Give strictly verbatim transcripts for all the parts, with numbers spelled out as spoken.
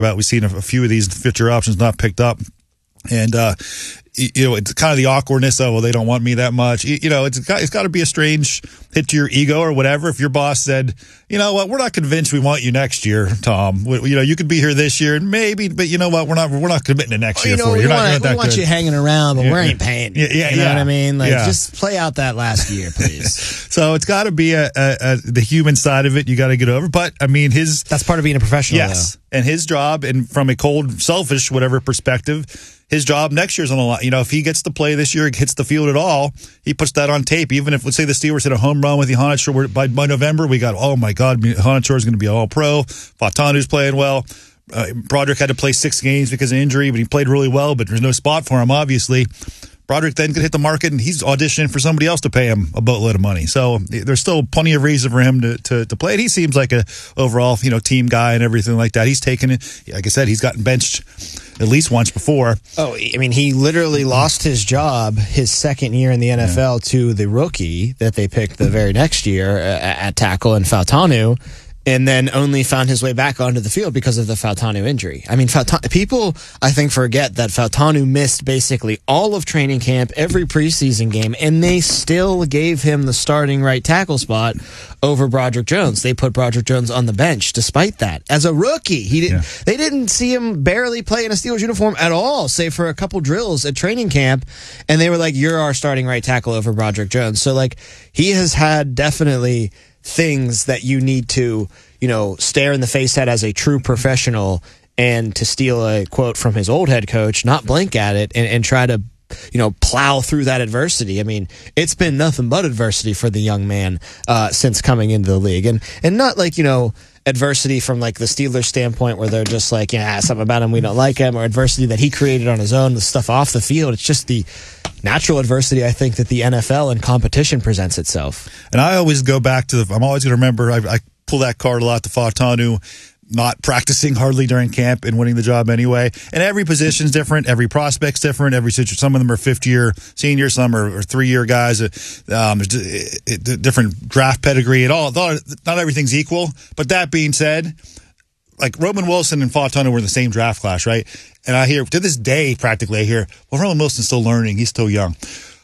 about. We've seen a, a few of these future options not picked up. And, uh, you know, it's kind of the awkwardness of, well, they don't want me that much. You, you know, it's got, it's got to be a strange hit to your ego or whatever. If your boss said, you know what, we're not convinced we want you next year, Tom. We, you know, you could be here this year and maybe, but you know what, we're not, we're not committing to next well, year you know, for you. You're not, want, you're not that we want good. you hanging around, but yeah. we ain't paying you. Yeah, yeah, you know yeah. what I mean? Like, yeah. just play out that last year, please. So it's got to be a, a, a the human side of it. You got to get over. But I mean, his that's part of being a professional. Yes, though. And his job, and from a cold, selfish, whatever perspective, his job next year's on the line. You know, if he gets to play this year, hits the field at all, he puts that on tape. Even if, let's say, the Steelers hit a home run with Johannes Shore, by, by November, we got, oh my God, Johannes Shore is going to be all pro. Fautanu's playing well. Uh, Broderick had to play six games because of injury, but he played really well, but there's no spot for him, obviously. Broderick then could hit the market, and he's auditioning for somebody else to pay him a boatload of money. So there's still plenty of reason for him to, to, to play it. He seems like a overall, you know, team guy and everything like that. He's taken it. Like I said, he's gotten benched at least once before. Oh, I mean, he literally lost his job his second year in the N F L yeah. to the rookie that they picked the very next year at tackle in Fautanu, and then only found his way back onto the field because of the Fautanu injury. I mean, Fautanu, people, I think, forget that Fautanu missed basically all of training camp, every preseason game, and they still gave him the starting right tackle spot over Broderick Jones. They put Broderick Jones on the bench despite that. As a rookie, he didn't. Yeah. They didn't see him barely play in a Steelers uniform at all, save for a couple drills at training camp, and they were like, you're our starting right tackle over Broderick Jones. So, like, he has had definitely things that you need to, you know, stare in the face at as a true professional, and to steal a quote from his old head coach, not blink at it and, and try to, you know, plow through that adversity. I mean, it's been nothing but adversity for the young man uh, since coming into the league. And, and not like, you know, adversity from like the Steelers standpoint where they're just like, yeah, something about him, we don't like him, or adversity that he created on his own, the stuff off the field. It's just the natural adversity, I think, that the N F L and competition presents itself. And I always go back to the, I'm always going to remember, I, I pull that card a lot to Fautanu, not practicing hardly during camp and winning the job anyway. And every position's different. Every prospect's different. Every situation, some of them are fifth-year seniors, some are, are three-year guys. Um, different draft pedigree. It all, not everything's equal. But that being said, like Roman Wilson and Fautanu were in the same draft class, right? And I hear, to this day, practically, I hear, well, Roman Wilson's still learning. He's still young.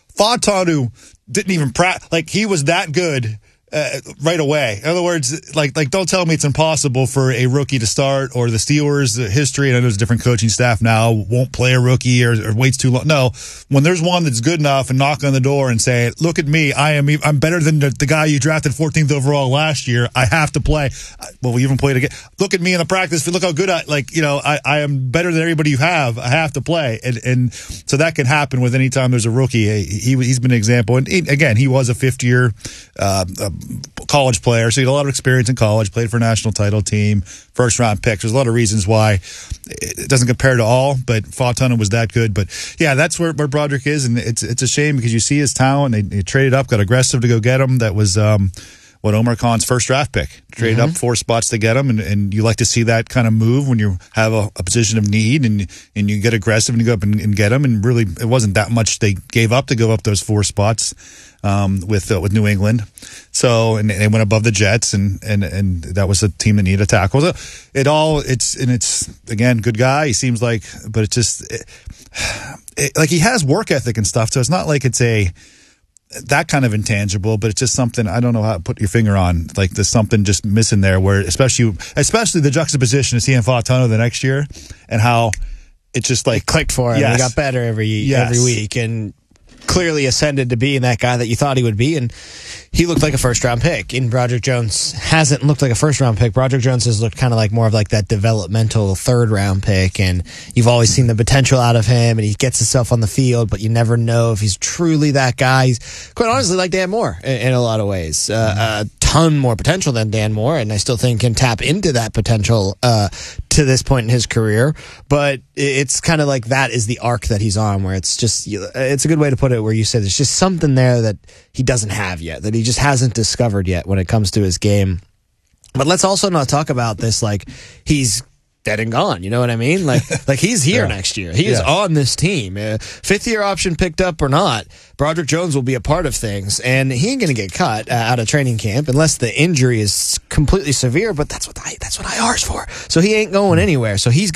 Fautanu didn't even practice. Like, he was that good Uh, right away. In other words, like, like don't tell me it's impossible for a rookie to start, or the Steelers' history, and I know there's a different coaching staff now, won't play a rookie or, or waits too long. No, when there's one that's good enough and knock on the door and say, look at me, I am, I'm better than the, the guy you drafted fourteenth overall last year. I have to play. Well, we even played again. Look at me in the practice. Look how good I, like, you know, I, I am better than everybody you have. I have to play. And, and so that can happen with any time there's a rookie. He, he's been an example. And he, again, he was a fifth year, uh, uh, college player, so he had a lot of experience in college, played for a national title team, first round pick. There's a lot of reasons why it doesn't compare to all, but Fautanu was that good. But yeah, that's where, where Broderick is, and it's it's a shame because you see his talent. They, they traded up, got aggressive to go get him. That was um, what Omar Khan's first draft pick. Traded mm-hmm. up four spots to get him, and, and you like to see that kind of move when you have a, a position of need and and you get aggressive and you go up and, and get him. And really, it wasn't that much they gave up to go up those four spots. Um, with uh, with New England, so and they went above the Jets, and and and that was a team that needed a tackle. So it all it's and it's again good guy. He seems like, but it's just it, it, like he has work ethic and stuff. So it's not like it's a that kind of intangible, but it's just something I don't know how to put your finger on. Like there's something just missing there, where especially especially the juxtaposition of seeing Fautanu the next year and how it's just like it clicked for him. Yes. He got better every yes. every week and clearly ascended to being that guy that you thought he would be, and he looked like a first-round pick. And Broderick Jones hasn't looked like a first-round pick. Broderick Jones has looked kind of like more of like that developmental third-round pick, and you've always seen the potential out of him, and he gets himself on the field, but you never know if he's truly that guy. He's quite honestly like Dan Moore in, in a lot of ways. Uh, a ton more potential than Dan Moore, and I still think can tap into that potential uh, to this point in his career, but it's kind of like that is the arc that he's on, where it's just, it's a good way to put it, where you said there's just something there that he doesn't have yet, that he just hasn't discovered yet when it comes to his game. But let's also not talk about this like he's dead and gone. You know what I mean? Like, like he's here Yeah. next year. He is Yeah. on this team. Uh, fifth year option picked up or not, Broderick Jones will be a part of things, and he ain't going to get cut uh, out of training camp unless the injury is completely severe. But that's what I, that's what I R's for. So he ain't going anywhere. So he's